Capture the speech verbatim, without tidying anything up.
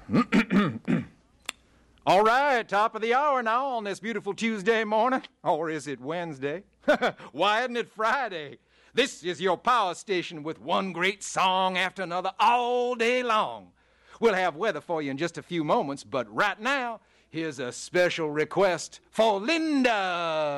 All right, top of the hour now on this beautiful Tuesday morning. Or is it Wednesday? Why isn't it Friday? This is your power station with one great song after another all day long. We'll have weather for you in just a few moments, but right now, here's a special request for Linda.